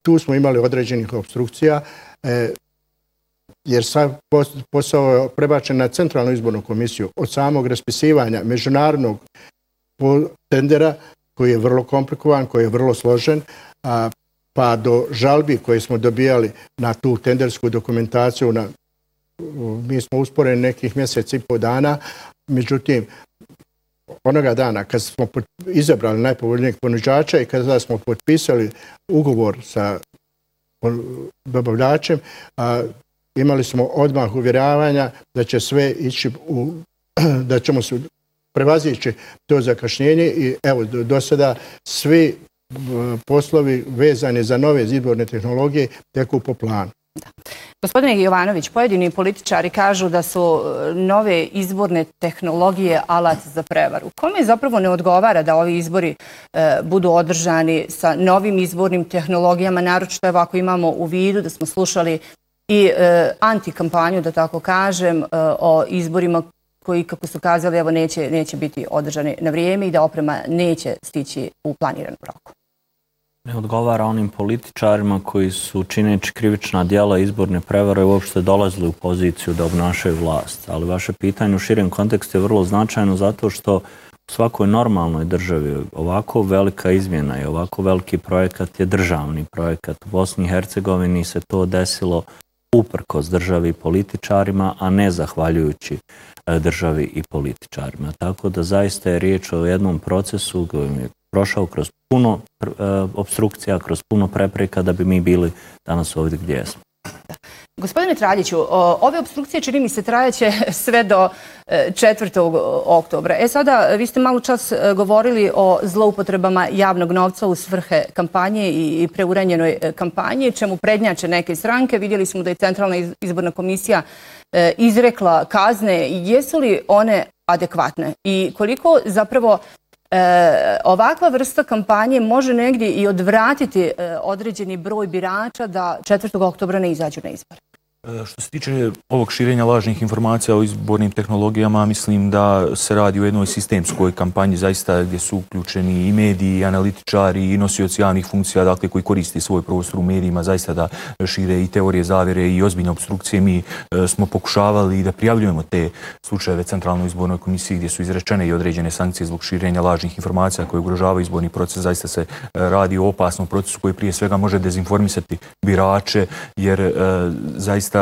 tu smo imali određenih obstrukcija, jer sad posao je prebačen na Centralnu izbornu komisiju od samog raspisivanja međunarodnog tendera, koji je vrlo komplikovan, koji je vrlo složen, pa do žalbi koje smo dobijali na tu tendersku dokumentaciju. Mi smo usporeni nekih mjesec i po dana, međutim, onoga dana kad smo izabrali najpovoljnijeg ponuđača i kada smo potpisali ugovor sa dobavljačem, imali smo odmah uvjeravanja da će sve ići da ćemo se prevazići to zakašnjenje i evo do sada svi poslovi vezani za nove izborne tehnologije teku po planu. Gospodine Jovanović, pojedini političari kažu da su nove izborne tehnologije alat za prevaru. Kome zapravo ne odgovara da ovi izbori budu održani sa novim izbornim tehnologijama, naročito ako imamo u vidu da smo slušali i antikampanju, da tako kažem, o izborima koji, kako su kazali, evo neće biti održani na vrijeme i da oprema neće stići u planiranom roku. Ne odgovara onim političarima koji su čineći krivična djela izborne prevare uopšte dolazili u poziciju da obnašaju vlast. Ali vaše pitanje u širem kontekstu je vrlo značajno zato što u svakoj normalnoj državi ovako velika izmjena i ovako veliki projekat je državni projekat. U Bosni i Hercegovini se to desilo uprkos državi i političarima, a ne zahvaljujući državi i političarima. Tako da zaista je riječ o jednom procesu koji je prošao kroz puno obstrukcija, kroz puno prepreka da bi mi bili danas ovdje gdje jesmo. Gospodine Traljiću, ove obstrukcije čini mi se trajaće sve do 4. oktobra. Sada, vi ste malo čas govorili o zloupotrebama javnog novca u svrhe kampanje i preuranjenoj kampanji, čemu prednjače neke stranke. Vidjeli smo da je Centralna izborna komisija izrekla kazne. Jesu li one adekvatne? I koliko zapravo ovakva vrsta kampanje može negdje i odvratiti određeni broj birača da 4. oktobra ne izađu na izbore? Što se tiče ovog širenja lažnih informacija o izbornim tehnologijama, mislim da se radi o jednoj sistemskoj kampanji zaista gdje su uključeni i mediji, i analitičari, i nosioci javnih funkcija, dakle koji koriste svoj prostor u medijima zaista da šire i teorije zavjere i ozbiljne obstrukcije. Mi smo pokušavali da prijavljujemo te slučajeve Centralnoj izbornoj komisiji gdje su izrečene i određene sankcije zbog širenja lažnih informacija koje ugrožavaju izborni proces. Zaista se radi o opasnom procesu koji prije svega može dezinformisati birače, jer zaista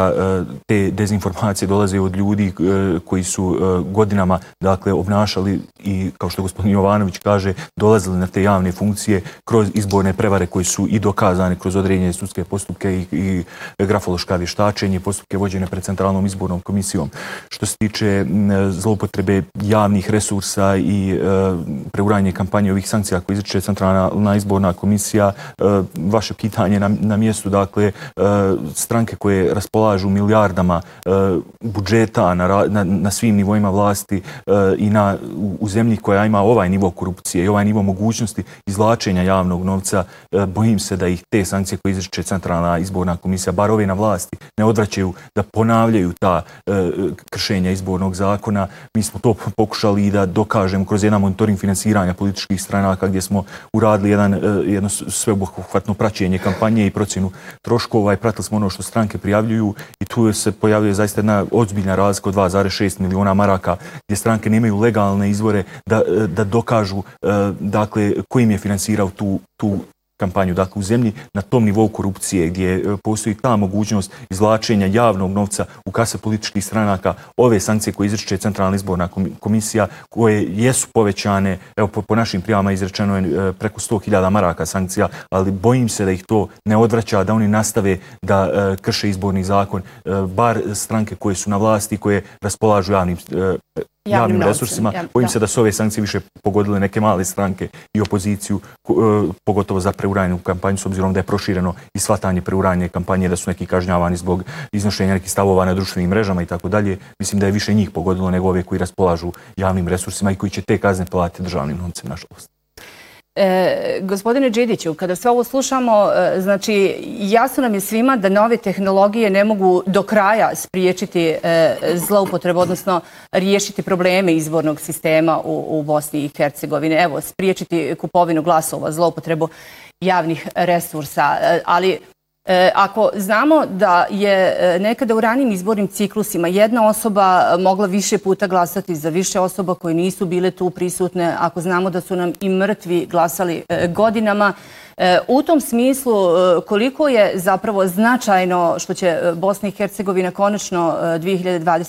te dezinformacije dolaze od ljudi koji su godinama obnašali i, kao što gospodin Jovanović kaže, dolazili na te javne funkcije kroz izborne prevare koji su i dokazane kroz određene sudske postupke i grafološka vještačenja i postupke vođene pred Centralnom izbornom komisijom. Što se tiče zloupotrebe javnih resursa i preuranje kampanje ovih sankcija koje izriče Centralna izborna komisija, vaše pitanje na mjestu, dakle, stranke koje raspolažu milijardama budžeta na svim nivoima vlasti i u zemlji koja ima ovaj nivo korupcije i ovaj nivo mogućnosti izvlačenja javnog novca, bojim se da ih te sankcije koje izriče Centralna izborna komisija, bar ove na vlasti, ne odvraćaju da ponavljaju ta kršenja izbornog zakona. Mi smo to pokušali i da dokažemo kroz jedan monitoring finansiranja političkih stranaka gdje smo uradili jedno sveobuhvatno praćenje kampanje i procjenu troškova i pratili smo ono što stranke prijavljuju i tu se pojavljuje zaista jedna ozbiljna razlika od 2,6 miliona maraka gdje stranke nemaju legalne izvore da dokažu dakle ko im je finansirao tu kampanju. Dakle, u zemlji na tom nivou korupcije gdje postoji ta mogućnost izvlačenja javnog novca u kase političkih stranaka, ove sankcije koje izriče Centralna izborna komisija, koje jesu povećane, evo po našim prijavama izrečeno je preko 100.000 maraka sankcija, ali bojim se da ih to ne odvraća, da oni nastave da krše izborni zakon, bar stranke koje su na vlasti, koje raspolažu javnim resursima. Bojim se da su ove sankcije više pogodile neke male stranke i opoziciju, pogotovo za preuranjenu kampanju, s obzirom da je prošireno i shvatanje preuranjene kampanje, da su neki kažnjavani zbog iznošenja nekih stavova na društvenim mrežama i tako dalje. Mislim da je više njih pogodilo nego ove koji raspolažu javnim resursima i koji će te kazne platiti državnim novcem, nažalost. Gospodine Đidiću, kada sve ovo slušamo, znači jasno nam je svima da nove tehnologije ne mogu do kraja spriječiti zloupotrebu, odnosno riješiti probleme izbornog sistema u Bosni i Hercegovini. Evo, spriječiti kupovinu glasova, zloupotrebu javnih resursa, ali ako znamo da je nekada u ranijim izbornim ciklusima jedna osoba mogla više puta glasati za više osoba koje nisu bile tu prisutne, ako znamo da su nam i mrtvi glasali godinama, u tom smislu koliko je zapravo značajno što će Bosna i Hercegovina konačno 2020.